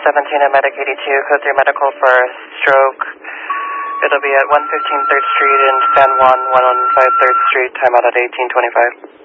17 at Medic 82, code 3 medical for stroke. It'll be at 115 3rd Street in San Juan, 115 3rd Street, timeout at 1825.